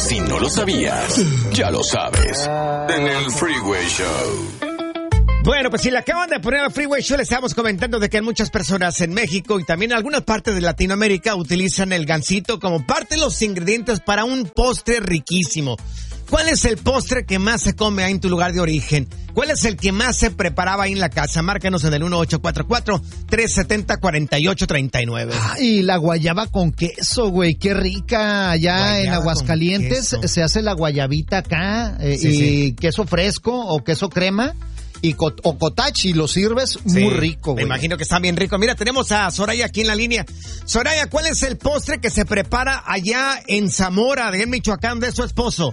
Si no lo sabías, ya lo sabes. En el Freeway Show. Bueno, pues si le acaban de poner al Freeway Show, le estábamos comentando de que muchas personas en México y también en algunas partes de Latinoamérica utilizan el gansito como parte de los ingredientes para un postre riquísimo. ¿Cuál es el postre que más se come ahí en tu lugar de origen? ¿Cuál es el que más se preparaba ahí en la casa? Márcanos en el 1844-370-4839. Ay, la guayaba con queso, güey, qué rica. Allá guayaba en Aguascalientes se hace la guayabita acá y queso fresco o queso crema. O cottage y lo sirves muy rico, güey. Me imagino que está bien rico. Mira, tenemos a Soraya aquí en la línea. Soraya, ¿cuál es el postre que se prepara allá en Zamora, de Michoacán, de su esposo?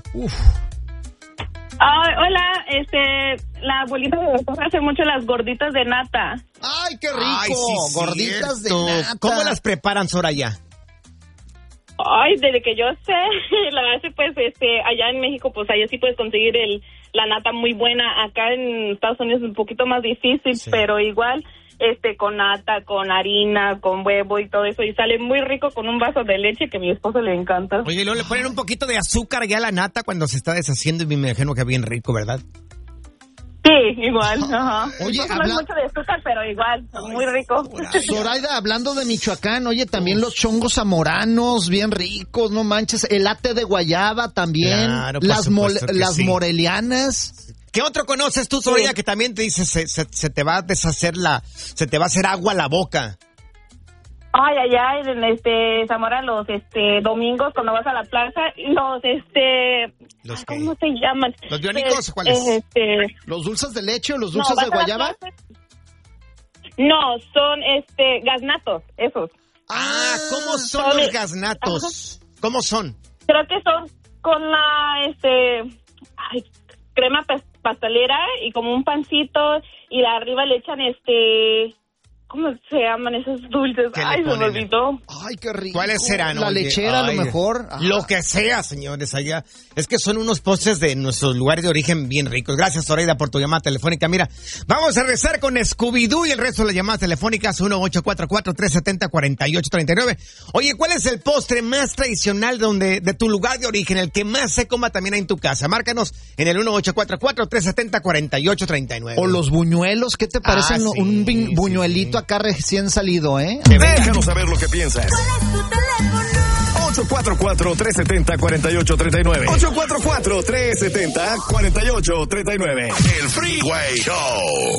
Hola, la abuelita de mi esposa hace mucho las gorditas de nata. ¡Ay, qué rico! Ay, sí, gorditas de nata. ¿Cómo las preparan, Soraya? Ay, desde que yo sé, la verdad es pues, allá en México, pues allá sí puedes conseguir la nata muy buena. Acá en Estados Unidos es un poquito más difícil, pero igual, con nata, con harina, con huevo y todo eso, y sale muy rico con un vaso de leche que a mi esposo le encanta. Oye, y luego le ponen un poquito de azúcar ya a la nata cuando se está deshaciendo y me imagino que bien rico, ¿verdad? Sí, igual, ajá. Oye, no es mucho de azúcar, pero igual, muy rico. Zoraida, hablando de Michoacán, oye, también los chongos zamoranos, bien ricos, no manches, el ate de guayaba también, claro, las morelianas. ¿Qué otro conoces tú, Soraya, que también te dice se te va a deshacer se te va a hacer agua la boca? Ay, allá en Zamora los domingos cuando vas a la plaza, ¿cómo se llaman? ¿Los biónicos? ¿Cuáles? ¿Los dulces de leche o los dulces de guayaba? No, son gaznatos, esos. ¿Cómo son los gaznatos? Ajá. ¿Cómo son? Creo que son con la crema pastelera y como un pancito y arriba le echan ¿cómo se llaman esos dulces? Ay, se me olvidó. Ay, qué rico. ¿Cuáles serán? La lechera, a lo mejor. Ajá. Lo que sea, señores, allá. Es que son unos postres de nuestros lugares de origen bien ricos. Gracias, Zoraida, por tu llamada telefónica. Mira, vamos a rezar con Scooby-Doo y el resto de las llamadas telefónicas 1844-370-4839. Oye, ¿cuál es el postre más tradicional de tu lugar de origen, el que más se coma también ahí en tu casa? Márcanos en el 1844-370-4839. O los buñuelos, ¿qué te parecen? Un buñuelito acá recién salido, ¿eh? Déjanos saber lo que piensas. ¿Cuál es tu teléfono? 844-370-4839. 844-370-4839. El Freeway Show.